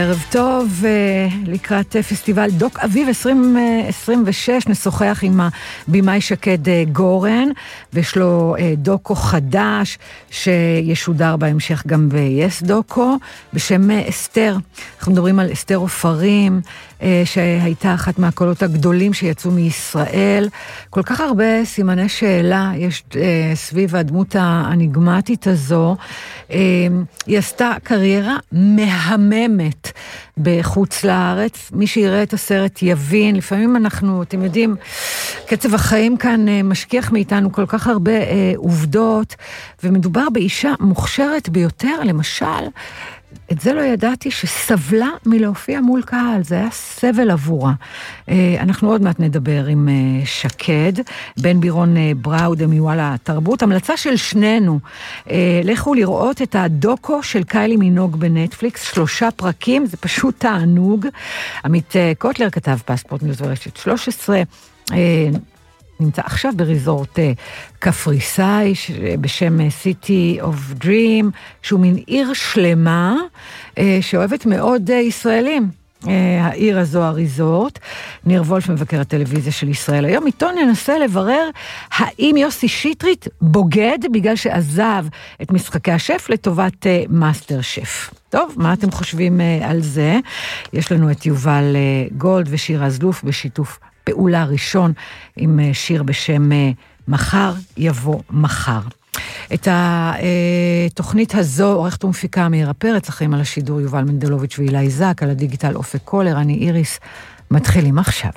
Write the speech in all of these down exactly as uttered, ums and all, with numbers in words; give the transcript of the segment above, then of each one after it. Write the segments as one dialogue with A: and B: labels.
A: ערב טוב, לקראת פסטיבל דוק אביב עשרים עשרים ושש, נשוחח עם הבימאי שקד גורן, ויש לו דוקו חדש שישודר בהמשך גם ב-יס דוקו, בשם אסתר. אנחנו מדברים על אסתר עופרים, שהייתה אחת מהקולות הגדולים שיצאו מישראל. כל כך הרבה סימני שאלה יש סביב הדמות האניגמטית הזו. היא עשתה קריירה מהממת בחוץ לארץ. מי שיראה את הסרט יבין. לפעמים אנחנו, אתם יודעים, קצב החיים כאן משכיח מאיתנו כל כך הרבה עובדות, ומדובר באישה מוכשרת ביותר. למשל, את זה לא ידעתי, שסבלה מלהופיע מול קהל, זה היה סבל עבורה. אנחנו עוד מעט נדבר עם שקד, בן בירון בראו דמיואל התרבות. המלצה של שנינו, לכו לראות את הדוקו של קיילי מינוג בנטפליקס, שלושה פרקים, זה פשוט תענוג. עמית קוטלר כתב פספורט ניוז ורשת שלוש עשרה, נמצא עכשיו בריזורט קפריסאי בשם City of Dream, שהוא מין עיר שלמה שאוהבת מאוד ישראלים. העיר הזו הריזורט. ניר וולף, מבקר הטלוויזיה של ישראל היום, איתו ננסה לברר האם יוסי שטרית בוגד בגלל שעזב את משחקי השף לטובת מאסטר שף. טוב, מה אתם חושבים על זה? יש לנו את יובל גולד ושיר אזלוף בשיתוף פעולה ראשון עם שיר בשם מחר יבוא מחר. את התוכנית הזו עורכת ומפיקה מאירה פרץ, אחראים על השידור יובל מנדלוביץ' ואילי זק, על הדיגיטל אופק קולר. אני איריס, מתחילים עכשיו.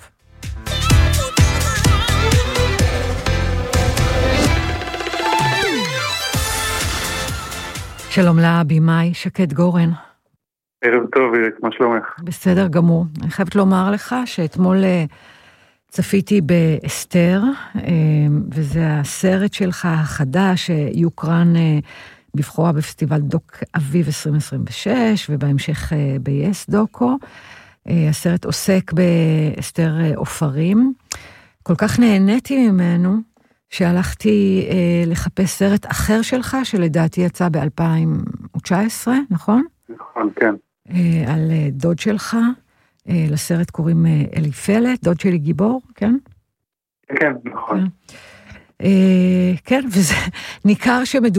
A: שלום לבימאי שקד גורן.
B: ערב טוב, איריס, מה שלומך?
A: בסדר גמור. אני חייבת לומר לך שאתמול צפיתי באסתר, וזה הסרט שלך החדש שיוקרן בבחורה בפסטיבל דוק אביב עשרים עשרים ושש, ובהמשך ב-יס דוקו. הסרט עוסק באסתר עופרים. כל כך נהניתי ממנו, שהלכתי לחפש סרט אחר שלך, שלדעתי יצא ב-אלפיים תשע עשרה, נכון?
B: נכון, כן.
A: על דוד שלך. לסרט קוראים אליפלת, דוד שלי גיבור, כן?
B: כן, נכון.
A: כן, וזה ניכר שמדובר